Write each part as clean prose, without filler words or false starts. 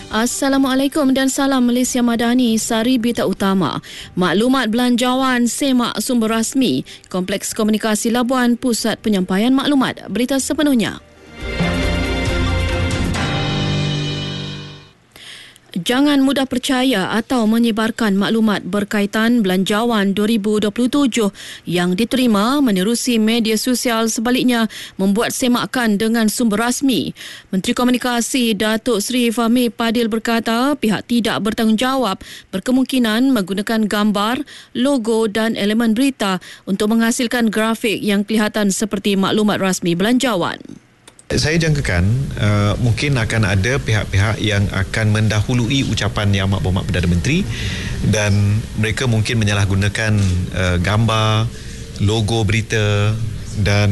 Assalamualaikum dan salam Malaysia Madani. Sari berita utama. Maklumat belanjawan semak sumber rasmi. Kompleks Komunikasi Labuan Pusat Penyampaian Maklumat. Berita sepenuhnya. Jangan mudah percaya atau menyebarkan maklumat berkaitan belanjawan 2027 yang diterima menerusi media sosial, sebaliknya membuat semakan dengan sumber rasmi. Menteri Komunikasi Datuk Seri Fahmi Padil berkata pihak tidak bertanggungjawab berkemungkinan menggunakan gambar, logo dan elemen berita untuk menghasilkan grafik yang kelihatan seperti maklumat rasmi belanjawan. Saya jangkakan mungkin akan ada pihak-pihak yang akan mendahului ucapan Yang Amat Berhormat Perdana Menteri dan mereka mungkin menyalahgunakan gambar, logo berita dan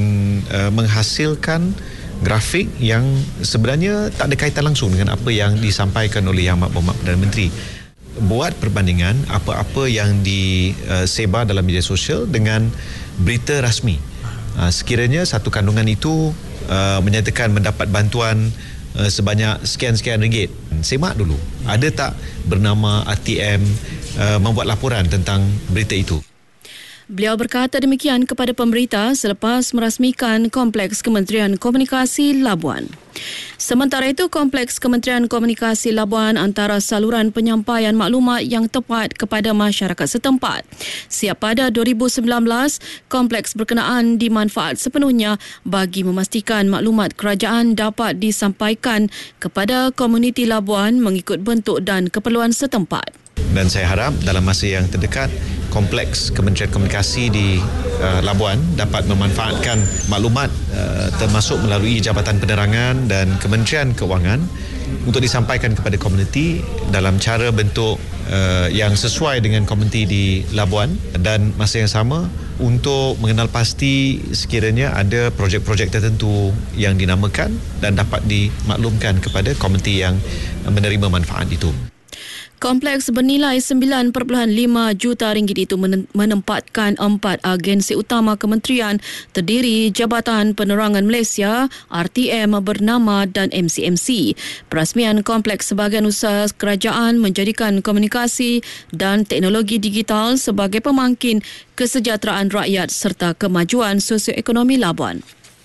menghasilkan grafik yang sebenarnya tak ada kaitan langsung dengan apa yang disampaikan oleh Yang Amat Berhormat Perdana Menteri. Buat perbandingan apa-apa yang disebar dalam media sosial dengan berita rasmi. Sekiranya satu kandungan itu menyatakan mendapat bantuan sebanyak sekian-sekian ringgit, semak dulu ada tak bernama RTM membuat laporan tentang berita itu. Beliau berkata demikian kepada pemberita selepas merasmikan Kompleks Kementerian Komunikasi Labuan. Sementara itu, Kompleks Kementerian Komunikasi Labuan antara saluran penyampaian maklumat yang tepat kepada masyarakat setempat. Siap pada 2019, kompleks berkenaan dimanfaat sepenuhnya bagi memastikan maklumat kerajaan dapat disampaikan kepada komuniti Labuan mengikut bentuk dan keperluan setempat. Dan saya harap dalam masa yang terdekat, Kompleks Kementerian Komunikasi di Labuan dapat memanfaatkan maklumat termasuk melalui Jabatan Penerangan dan Kementerian Keuangan untuk disampaikan kepada komuniti dalam cara bentuk yang sesuai dengan komuniti di Labuan, dan masa yang sama untuk mengenal pasti sekiranya ada projek-projek tertentu yang dinamakan dan dapat dimaklumkan kepada komuniti yang menerima manfaat itu. Kompleks bernilai 9.5 juta ringgit itu menempatkan 4 agensi utama kementerian terdiri Jabatan Penerangan Malaysia, RTM bernama dan MCMC. Perasmian kompleks sebahagian usaha kerajaan menjadikan komunikasi dan teknologi digital sebagai pemangkin kesejahteraan rakyat serta kemajuan sosioekonomi Labuan.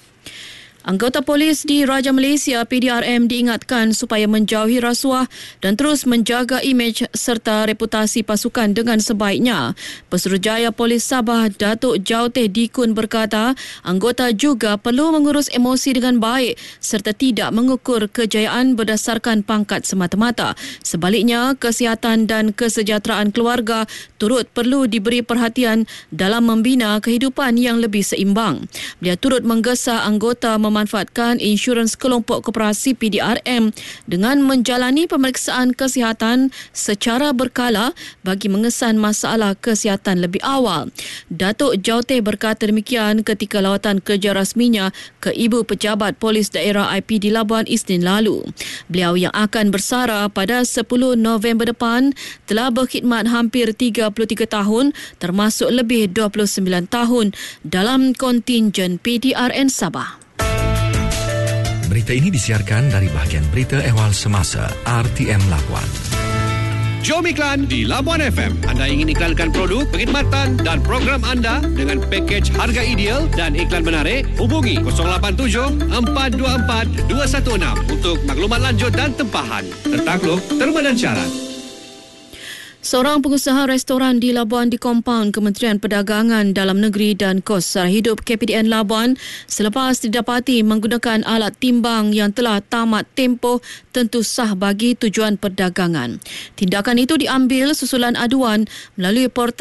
Anggota polis di Raja Malaysia PDRM diingatkan supaya menjauhi rasuah dan terus menjaga imej serta reputasi pasukan dengan sebaiknya. Pesuruhjaya Polis Sabah Datuk Jauteh Dikun berkata anggota juga perlu mengurus emosi dengan baik serta tidak mengukur kejayaan berdasarkan pangkat semata-mata. Sebaliknya, kesihatan dan kesejahteraan keluarga turut perlu diberi perhatian dalam membina kehidupan yang lebih seimbang. Beliau turut menggesa anggota memanfaatkan insurans kelompok koperasi PDRM dengan menjalani pemeriksaan kesihatan secara berkala bagi mengesan masalah kesihatan lebih awal. Datuk Jauteh berkata demikian ketika lawatan kerja rasminya ke Ibu Pejabat Polis Daerah IP di Labuan Isnin lalu. Beliau yang akan bersara pada 10 November depan telah berkhidmat hampir 33 tahun termasuk lebih 29 tahun dalam kontingen PDRN Sabah. Berita ini disiarkan dari bahagian berita ehwal semasa RTM Labuan. Jom iklan di Labuan FM. Anda ingin iklankan produk, perkhidmatan dan program anda dengan pakej harga ideal dan iklan menarik? Hubungi 087-424-216 untuk maklumat lanjut dan tempahan. Tertakluk, terma dan syarat. Seorang pengusaha restoran di Labuan dikompaun Kementerian Perdagangan Dalam Negeri dan Kos Sara Hidup KPDN Labuan selepas didapati menggunakan alat timbang yang telah tamat tempoh tentu sah bagi tujuan perdagangan. Tindakan itu diambil susulan aduan melalui portal